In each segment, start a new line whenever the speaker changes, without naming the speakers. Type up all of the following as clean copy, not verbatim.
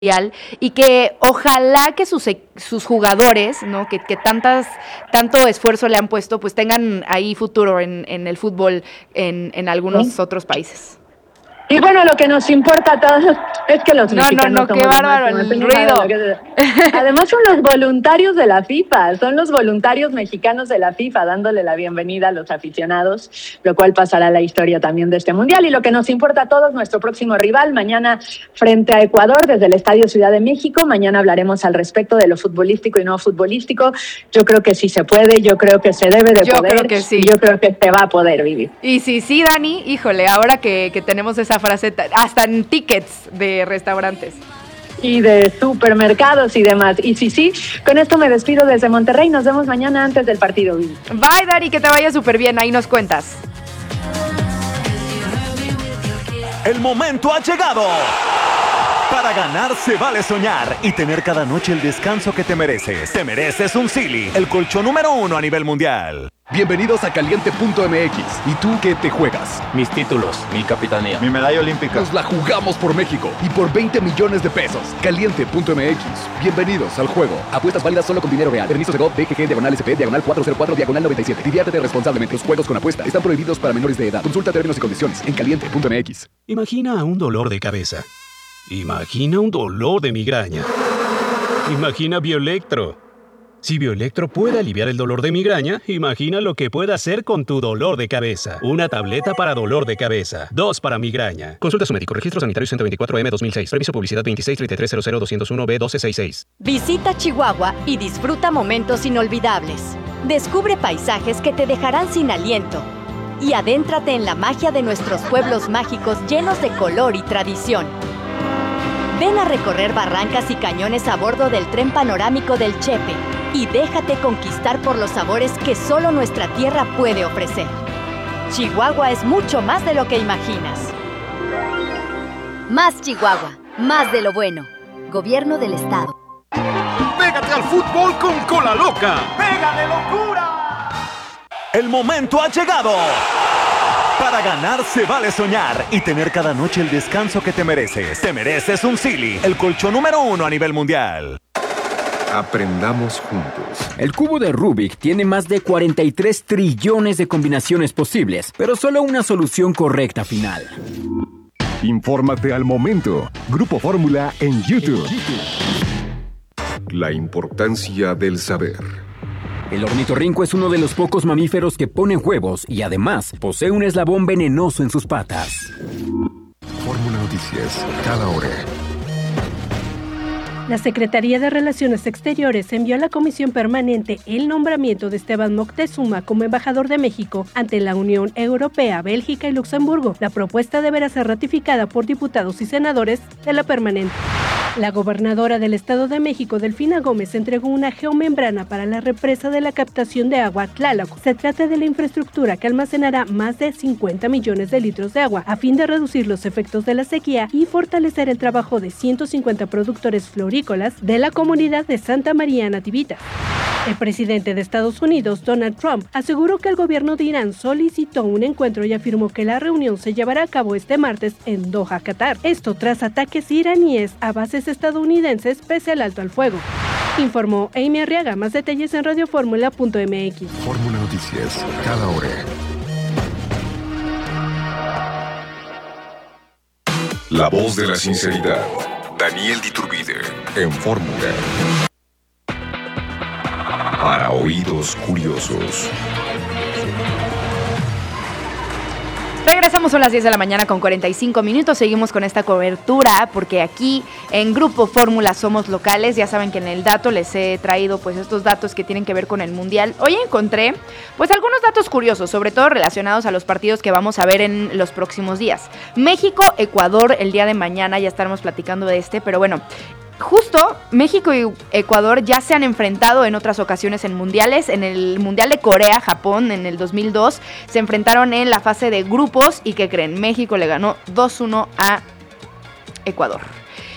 y que ojalá que sus jugadores, ¿no? que tanto esfuerzo le han puesto, pues tengan ahí futuro en el fútbol en algunos otros países.
Y bueno, lo que nos importa a todos es que los mexicanos
qué bárbaro el ruido.
Además son los voluntarios de la FIFA, son los voluntarios mexicanos de la FIFA dándole la bienvenida a los aficionados, lo cual pasará a la historia también de este mundial. Y lo que nos importa a todos, nuestro próximo rival, mañana frente a Ecuador desde el Estadio Ciudad de México. Mañana hablaremos al respecto de lo futbolístico y no futbolístico. Yo creo que sí se puede, yo creo que se debe de poder.
Yo creo que sí.
Y yo creo que se va a poder vivir.
Y sí, Dani, híjole, ahora que tenemos esa frase, hasta en tickets de restaurantes.
Y de supermercados y demás. Y sí, con esto me despido desde Monterrey. Nos vemos mañana antes del partido.
Bye, Dani, que te vaya súper bien. Ahí nos cuentas.
El momento ha llegado. Para ganar se vale soñar y tener cada noche el descanso que te mereces. Te mereces un Sealy, el colchón número 1 a nivel mundial.
Bienvenidos a Caliente.mx. ¿Y tú qué te juegas?
Mis títulos, mi capitanía,
mi medalla olímpica. Nos la jugamos por México y por 20 millones de pesos. Caliente.mx. Bienvenidos al juego. Apuestas válidas solo con dinero real. Permiso Segov, DGG, /SP, /404, /97. Diviértete responsablemente. Los juegos con apuesta están prohibidos para menores de edad. Consulta términos y condiciones en Caliente.mx.
Imagina un dolor de cabeza. Imagina un dolor de migraña. Imagina Bioelectro. Si Bioelectro puede aliviar el dolor de migraña, imagina lo que puede hacer con tu dolor de cabeza. Una tableta para dolor de cabeza. 2 para migraña. Consulta a su médico. Registro sanitario 124M 2006. Permiso publicidad 2633000201B1266.
Visita Chihuahua y disfruta momentos inolvidables. Descubre paisajes que te dejarán sin aliento. Y adéntrate en la magia de nuestros pueblos mágicos llenos de color y tradición. Ven a recorrer barrancas y cañones a bordo del tren panorámico del Chepe y déjate conquistar por los sabores que solo nuestra tierra puede ofrecer. Chihuahua es mucho más de lo que imaginas.
Más Chihuahua, más de lo bueno. Gobierno del Estado.
¡Pégate al fútbol con Cola Loca!
¡Pega de locura! El momento ha llegado. Para ganar se vale soñar y tener cada noche el descanso que te mereces. Te mereces un Sealy, el colchón número 1 a nivel mundial.
Aprendamos juntos.
El cubo de Rubik tiene más de 43 trillones de combinaciones posibles, pero solo una solución correcta final.
Infórmate al momento. Grupo Fórmula en YouTube. La importancia del saber.
El ornitorrinco es uno de los pocos mamíferos que ponen huevos y además posee un eslabón venenoso en sus patas.
Fórmula Noticias, cada hora.
La Secretaría de Relaciones Exteriores envió a la Comisión Permanente el nombramiento de Esteban Moctezuma como embajador de México ante la Unión Europea, Bélgica y Luxemburgo. La propuesta deberá ser ratificada por diputados y senadores de la permanente. La gobernadora del Estado de México, Delfina Gómez, entregó una geomembrana para la represa de la captación de agua Tláloc. Se trata de la infraestructura que almacenará más de 50 millones de litros de agua a fin de reducir los efectos de la sequía y fortalecer el trabajo de 150 productores florícolas de la comunidad de Santa María Natividad. El presidente de Estados Unidos, Donald Trump, aseguró que el gobierno de Irán solicitó un encuentro y afirmó que la reunión se llevará a cabo este martes en Doha, Qatar. Esto tras ataques iraníes a bases estadounidenses pese al alto al fuego. Informó Amy Arriaga. Más detalles en radioformula.mx.
Fórmula Noticias, cada hora. La voz de la sinceridad. Daniel Diturbide, en Fórmula. Para oídos curiosos.
Regresamos, son las 10 de la mañana con 45 minutos. Seguimos con esta cobertura porque aquí en Grupo Fórmula somos locales. Ya saben que en el dato les he traído pues estos datos que tienen que ver con el Mundial. Hoy encontré pues algunos datos curiosos, sobre todo relacionados a los partidos que vamos a ver en los próximos días. México, Ecuador, el día de mañana ya estaremos platicando de pero bueno, justo México y Ecuador ya se han enfrentado en otras ocasiones en mundiales. En el Mundial de Corea, Japón, en el 2002, se enfrentaron en la fase de grupos y ¿qué creen? México le ganó 2-1 a Ecuador.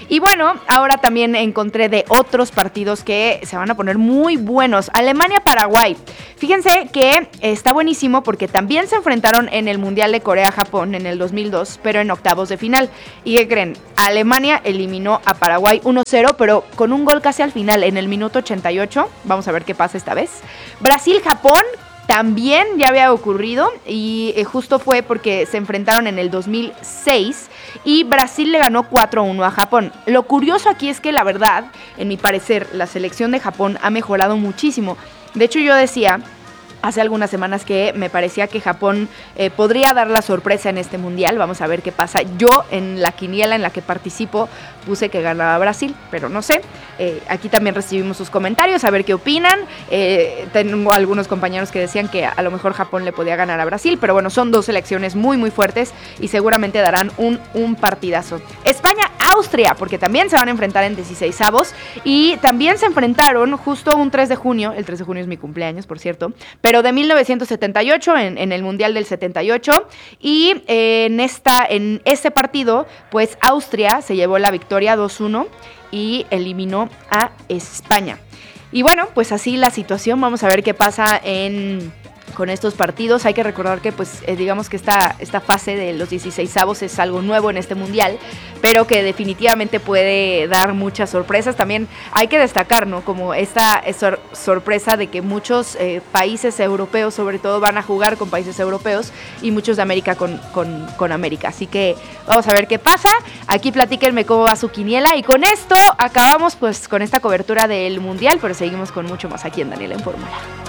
Y bueno, ahora también encontré de otros partidos que se van a poner muy buenos. Alemania-Paraguay. Fíjense que está buenísimo porque también se enfrentaron en el Mundial de Corea-Japón en el 2002, pero en octavos de final. ¿Y qué creen? Alemania eliminó a Paraguay 1-0, pero con un gol casi al final, en el minuto 88. Vamos a ver qué pasa esta vez. Brasil-Japón. También ya había ocurrido y justo fue porque se enfrentaron en el 2006 y Brasil le ganó 4-1 a Japón. Lo curioso aquí es que la verdad, en mi parecer, la selección de Japón ha mejorado muchísimo. De hecho, yo decía hace algunas semanas que me parecía que Japón podría dar la sorpresa en este mundial. Vamos a ver qué pasa. Yo en la quiniela en la que participo puse que ganaba Brasil, pero no sé. Aquí también recibimos sus comentarios, a ver qué opinan. Tengo algunos compañeros que decían que a lo mejor Japón le podía ganar a Brasil, pero bueno, son dos selecciones muy muy fuertes y seguramente darán un partidazo. España-Austria, porque también se van a enfrentar en 16avos y también se enfrentaron justo un 3 de junio, el 3 de junio es mi cumpleaños, por cierto, pero de 1978, en el Mundial del 78, y en este partido, pues Austria se llevó la victoria 2-1 y eliminó a España. Y bueno, pues así la situación, vamos a ver qué pasa con estos partidos. Hay que recordar que pues digamos que esta fase de los 16avos es algo nuevo en este mundial, pero que definitivamente puede dar muchas sorpresas. También hay que destacar, ¿no? Como esta sorpresa de que muchos países europeos sobre todo van a jugar con países europeos y muchos de América con América. Así que vamos a ver qué pasa. Aquí platíquenme cómo va su quiniela y con esto acabamos pues con esta cobertura del mundial, pero seguimos con mucho más aquí en Daniel en Fórmula.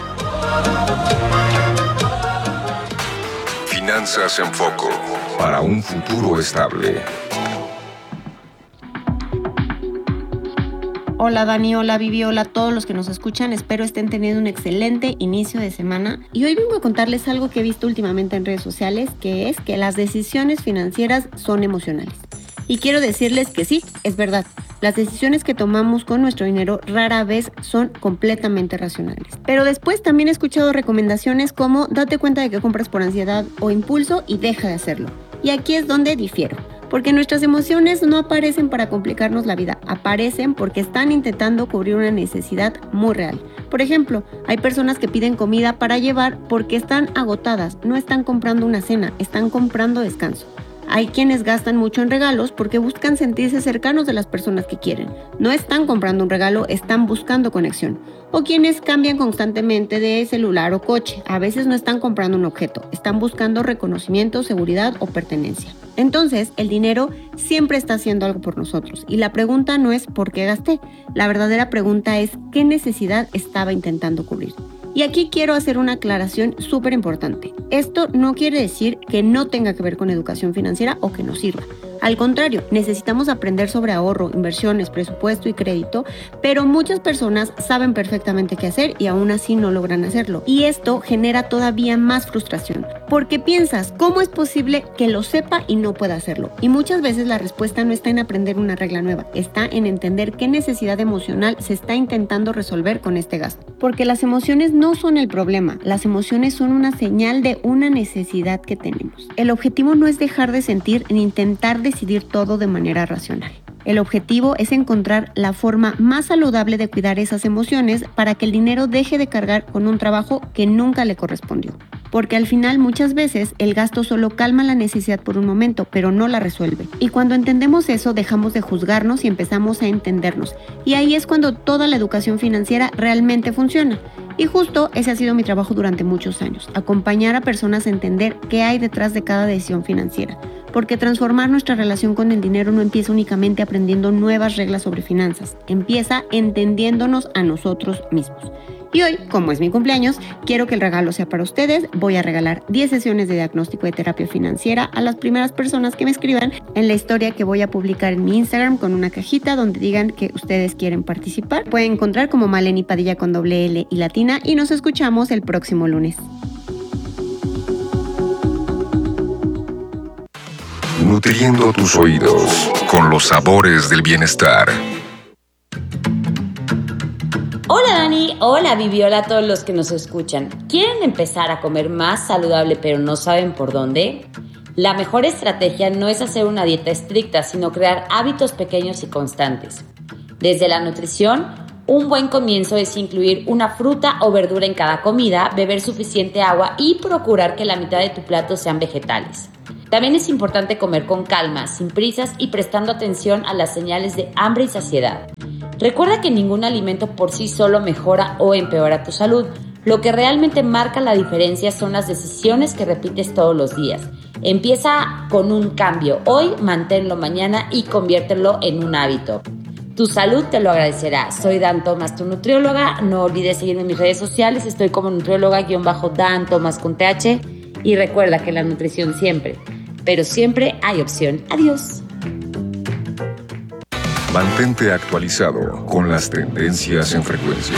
Finanzas en Foco para un futuro estable.
Hola Dani, hola Vivi, hola a todos los que nos escuchan. Espero estén teniendo un excelente inicio de semana. Y hoy vengo a contarles algo que he visto últimamente en redes sociales, que es que las decisiones financieras son emocionales. Y quiero decirles que sí, es verdad. Las decisiones que tomamos con nuestro dinero rara vez son completamente racionales. Pero después también he escuchado recomendaciones como date cuenta de que compras por ansiedad o impulso y deja de hacerlo. Y aquí es donde difiero. Porque nuestras emociones no aparecen para complicarnos la vida, aparecen porque están intentando cubrir una necesidad muy real. Por ejemplo, hay personas que piden comida para llevar porque están agotadas, no están comprando una cena, están comprando descanso. Hay quienes gastan mucho en regalos porque buscan sentirse cercanos de las personas que quieren. No están comprando un regalo, están buscando conexión. O quienes cambian constantemente de celular o coche. A veces no están comprando un objeto, están buscando reconocimiento, seguridad o pertenencia. Entonces, el dinero siempre está haciendo algo por nosotros. Y la pregunta no es ¿por qué gasté? La verdadera pregunta es ¿qué necesidad estaba intentando cubrir? Y aquí quiero hacer una aclaración súper importante. Esto no quiere decir que no tenga que ver con educación financiera o que no sirva. Al contrario, necesitamos aprender sobre ahorro, inversiones, presupuesto y crédito, pero muchas personas saben perfectamente qué hacer y aún así no logran hacerlo. Y esto genera todavía más frustración, porque piensas, ¿cómo es posible que lo sepa y no pueda hacerlo? Y muchas veces la respuesta no está en aprender una regla nueva, está en entender qué necesidad emocional se está intentando resolver con este gasto. Porque las emociones no son el problema, las emociones son una señal de una necesidad que tenemos. El objetivo no es dejar de sentir ni intentar decidir todo de manera racional. El objetivo es encontrar la forma más saludable de cuidar esas emociones para que el dinero deje de cargar con un trabajo que nunca le correspondió. Porque al final muchas veces el gasto solo calma la necesidad por un momento, pero no la resuelve. Y cuando entendemos eso, dejamos de juzgarnos y empezamos a entendernos. Y ahí es cuando toda la educación financiera realmente funciona. Y justo ese ha sido mi trabajo durante muchos años, acompañar a personas a entender qué hay detrás de cada decisión financiera. Porque transformar nuestra relación con el dinero no empieza únicamente aprendiendo nuevas reglas sobre finanzas, empieza entendiéndonos a nosotros mismos. Y hoy, como es mi cumpleaños, quiero que el regalo sea para ustedes. Voy a regalar 10 sesiones de diagnóstico de terapia financiera a las primeras personas que me escriban en la historia que voy a publicar en mi Instagram con una cajita donde digan que ustedes quieren participar. Pueden encontrar como Maleni Padilla con doble L y latina y nos escuchamos el próximo lunes.
Nutriendo tus oídos con los sabores del bienestar.
Hola Dani, hola Vivi, hola a todos los que nos escuchan. ¿Quieren empezar a comer más saludable pero no saben por dónde? La mejor estrategia no es hacer una dieta estricta, sino crear hábitos pequeños y constantes. Desde la nutrición, un buen comienzo es incluir una fruta o verdura en cada comida, beber suficiente agua y procurar que la mitad de tu plato sean vegetales. También es importante comer con calma, sin prisas y prestando atención a las señales de hambre y saciedad. Recuerda que ningún alimento por sí solo mejora o empeora tu salud. Lo que realmente marca la diferencia son las decisiones que repites todos los días. Empieza con un cambio hoy, manténlo mañana y conviértelo en un hábito. Tu salud te lo agradecerá. Soy Dan Tomás, tu nutrióloga. No olvides seguirme en mis redes sociales. Estoy como nutrióloga-Dan Tomás con TH. Y recuerda que la nutrición siempre, pero siempre hay opción. Adiós.
Mantente actualizado con las tendencias en frecuencia.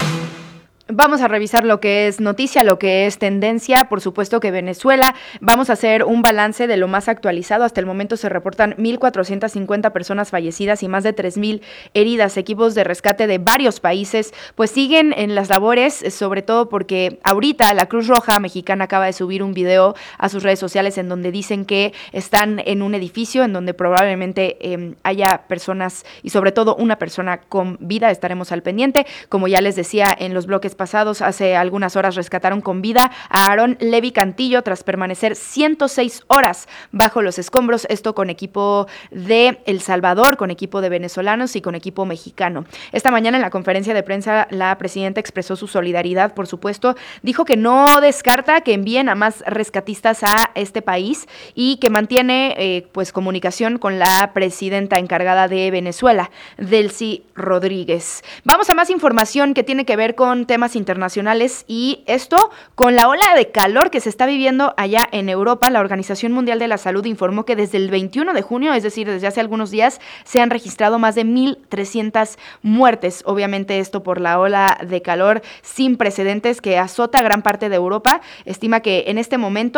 Vamos a revisar lo que es noticia, lo que es tendencia, por supuesto que Venezuela. Vamos a hacer un balance de lo más actualizado. Hasta el momento se reportan 1,450 personas fallecidas y más de 3,000 heridas. Equipos de rescate de varios países pues siguen en las labores, sobre todo porque ahorita la Cruz Roja Mexicana acaba de subir un video a sus redes sociales en donde dicen que están en un edificio en donde probablemente haya personas y sobre todo una persona con vida. Estaremos al pendiente. Como ya les decía en los bloques pasados, hace algunas horas rescataron con vida a Aarón Levi Cantillo tras permanecer 106 horas bajo los escombros, esto con equipo de El Salvador, con equipo de venezolanos y con equipo mexicano. Esta mañana en la conferencia de prensa la presidenta expresó su solidaridad, por supuesto, dijo que no descarta que envíen a más rescatistas a este país y que mantiene pues comunicación con la presidenta encargada de Venezuela, Delcy Rodríguez. Vamos a más información que tiene que ver con temas internacionales y esto con la ola de calor que se está viviendo allá en Europa. La Organización Mundial de la Salud informó que desde el 21 de junio, es decir, desde hace algunos días, se han registrado más de 1,300 muertes. Obviamente esto por la ola de calor sin precedentes que azota gran parte de Europa. Estima que en este momento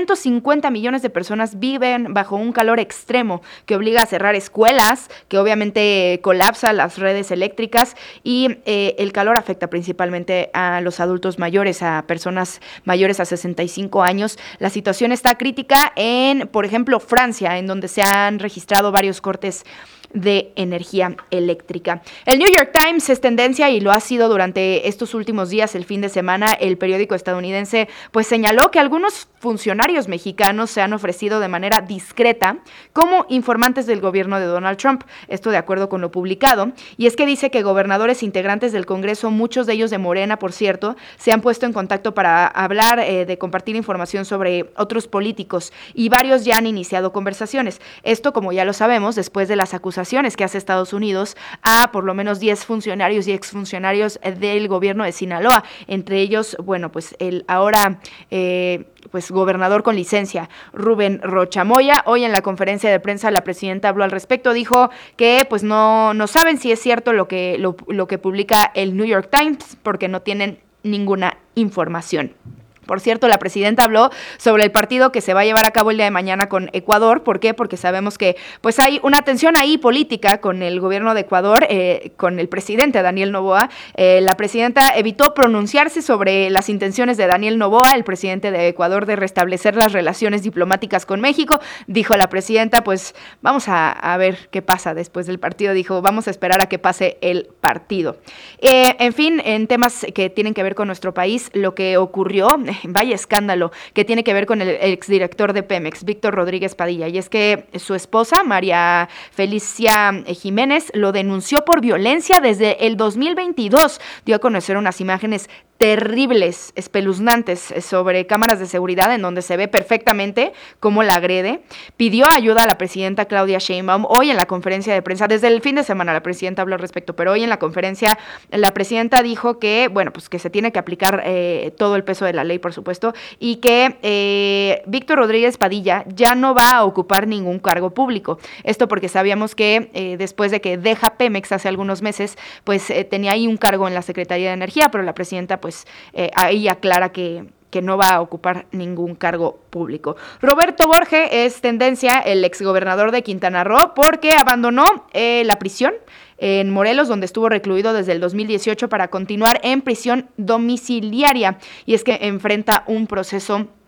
150 millones de personas viven bajo un calor extremo que obliga a cerrar escuelas, que obviamente colapsa las redes eléctricas y el calor afecta principalmente a los adultos mayores, a personas mayores a 65 años. La situación está crítica en, por ejemplo, Francia, en donde se han registrado varios cortes de energía eléctrica. El New York Times es tendencia y lo ha sido durante estos últimos días, el fin de semana. El periódico estadounidense pues señaló que algunos funcionarios mexicanos se han ofrecido de manera discreta como informantes del gobierno de Donald Trump. Esto de acuerdo con lo publicado. Y es que dice que gobernadores integrantes del Congreso, muchos de ellos de Morena, por cierto, se han puesto en contacto para hablar de compartir información sobre otros políticos y varios ya han iniciado conversaciones. Esto, como ya lo sabemos, después de las acusaciones que hace Estados Unidos a por lo menos 10 funcionarios y exfuncionarios del gobierno de Sinaloa, entre ellos, bueno, pues el ahora pues gobernador con licencia, Rubén Rocha Moya. Hoy en la conferencia de prensa la presidenta habló al respecto, dijo que pues no saben si es cierto lo que publica el New York Times porque no tienen ninguna información. Por cierto, la presidenta habló sobre el partido que se va a llevar a cabo el día de mañana con Ecuador. ¿Por qué? Porque sabemos que pues hay una tensión ahí política con el gobierno de Ecuador, con el presidente Daniel Noboa. La presidenta evitó pronunciarse sobre las intenciones de Daniel Noboa, el presidente de Ecuador, de restablecer las relaciones diplomáticas con México. Dijo la presidenta, pues vamos a ver qué pasa después del partido. Dijo, vamos a esperar a que pase el partido. En fin, en temas que tienen que ver con nuestro país, lo que ocurrió, vaya escándalo, que tiene que ver con el exdirector de Pemex, Víctor Rodríguez Padilla, y es que su esposa, María Felicia Jiménez, lo denunció por violencia desde el 2022. Dio a conocer unas imágenes terribles, espeluznantes, sobre cámaras de seguridad en donde se ve perfectamente cómo la agrede. Pidió ayuda a la presidenta Claudia Sheinbaum. Hoy en la conferencia de prensa, desde el fin de semana la presidenta habló al respecto, pero hoy en la conferencia la presidenta dijo que, bueno, pues que se tiene que aplicar todo el peso de la ley, por supuesto, y que Víctor Rodríguez Padilla ya no va a ocupar ningún cargo público. Esto porque sabíamos que después de que deja Pemex hace algunos meses, pues tenía ahí un cargo en la Secretaría de Energía, pero la presidenta pues ahí aclara que no va a ocupar ningún cargo público. Roberto Borge es tendencia, el exgobernador de Quintana Roo, porque abandonó la prisión en Morelos, donde estuvo recluido desde el 2018 para continuar en prisión domiciliaria. Y es que enfrenta un proceso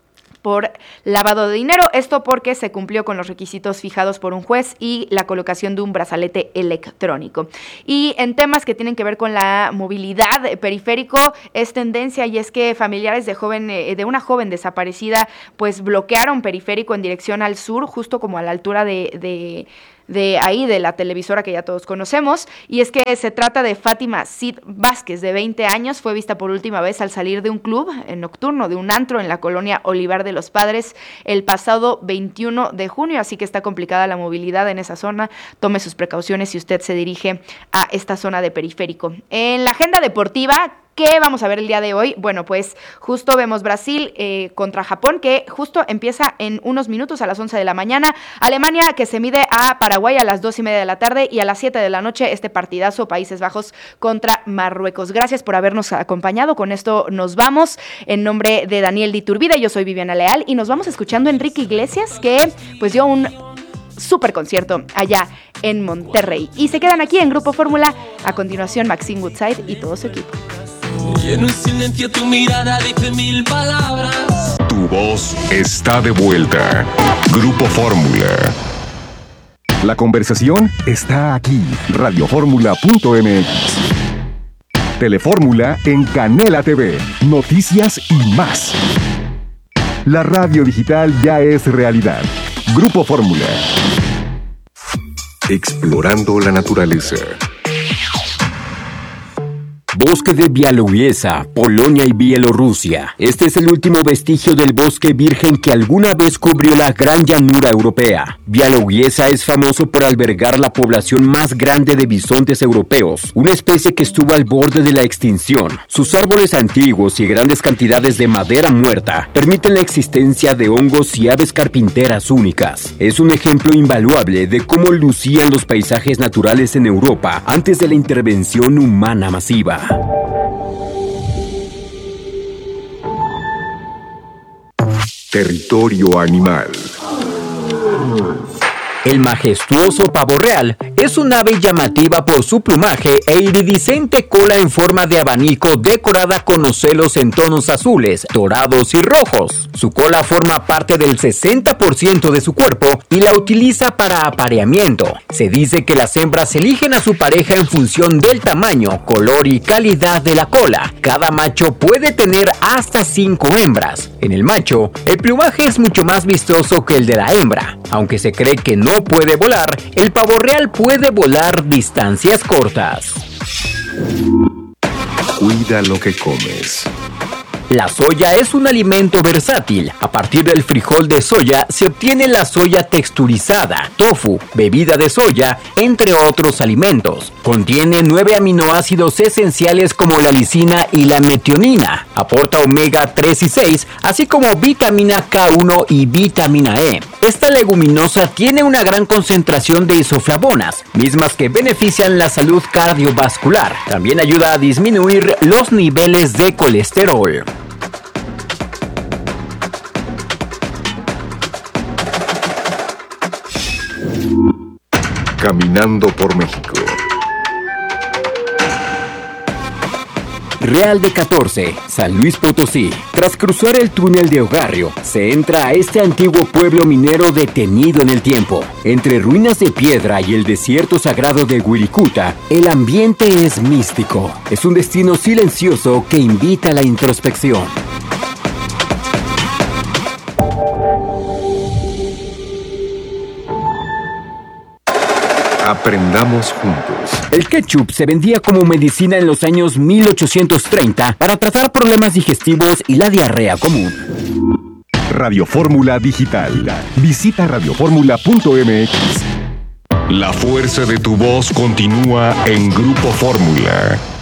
por lavado de dinero, esto porque se cumplió con los requisitos fijados por un juez y la colocación de un brazalete electrónico. Y en temas que tienen que ver con la movilidad, Periférico es tendencia, y es que familiares de una joven desaparecida pues bloquearon Periférico en dirección al sur, justo como a la altura de la televisora que ya todos conocemos, y es que se trata de Fátima Cid Vázquez, de 20 años, fue vista por última vez al salir de un club nocturno, de un antro en la colonia Olivar de los Padres, el pasado 21 de junio, así que está complicada la movilidad en esa zona. Tome sus precauciones si usted se dirige a esta zona de Periférico. En la agenda deportiva, ¿qué vamos a ver el día de hoy? Bueno, pues justo vemos Brasil contra Japón, que justo empieza en unos minutos a las 11 de la mañana. Alemania, que se mide a Paraguay a las 2:30 de la tarde, y a las 7 de la noche este partidazo Países Bajos contra Marruecos. Gracias por habernos acompañado. Con esto nos vamos. En nombre de Daniel de Iturbide, yo soy Viviana Leal, y nos vamos escuchando a Enrique Iglesias, que pues dio un super concierto allá en Monterrey. Y se quedan aquí en Grupo Fórmula. A continuación, Maxine Woodside y todo su equipo.
Y en un silencio tu mirada dice 1000 palabras.
Tu voz está de vuelta. Grupo Fórmula. La conversación está aquí. Radioformula.mx. Telefórmula en Canela TV. Noticias y más. La radio digital ya es realidad. Grupo Fórmula. Explorando la naturaleza.
Bosque de Białowieża, Polonia y Bielorrusia. Este es el último vestigio del bosque virgen que alguna vez cubrió la gran llanura europea. Białowieża es famoso por albergar la población más grande de bisontes europeos, una especie que estuvo al borde de la extinción. Sus árboles antiguos y grandes cantidades de madera muerta permiten la existencia de hongos y aves carpinteras únicas. Es un ejemplo invaluable de cómo lucían los paisajes naturales en Europa antes de la intervención humana masiva.
Territorio animal.
El majestuoso pavo real es un ave llamativa por su plumaje e iridiscente cola en forma de abanico decorada con ocelos en tonos azules, dorados y rojos. Su cola forma parte del 60% de su cuerpo y la utiliza para apareamiento. Se dice que las hembras eligen a su pareja en función del tamaño, color y calidad de la cola. Cada macho puede tener hasta 5 hembras. En el macho, el plumaje es mucho más vistoso que el de la hembra. Aunque se cree que no puede volar, el pavo real puede volar distancias cortas.
Cuida lo que comes.
La soya es un alimento versátil. A partir del frijol de soya se obtiene la soya texturizada, tofu, bebida de soya, entre otros alimentos. Contiene 9 aminoácidos esenciales como la lisina y la metionina. Aporta omega 3 y 6, así como vitamina K1 y vitamina E. Esta leguminosa tiene una gran concentración de isoflavonas, mismas que benefician la salud cardiovascular. También ayuda a disminuir los niveles de colesterol.
Caminando por México.
Real de 14, San Luis Potosí. Tras cruzar el túnel de Ogarrio, se entra a este antiguo pueblo minero detenido en el tiempo. Entre ruinas de piedra y el desierto sagrado de Wirikuta, el ambiente es místico. Es un destino silencioso que invita a la introspección.
Aprendamos juntos.
El ketchup se vendía como medicina en los años 1830 para tratar problemas digestivos y la diarrea común.
Radio Fórmula Digital. Visita radioformula.mx. La fuerza de tu voz continúa en Grupo Fórmula.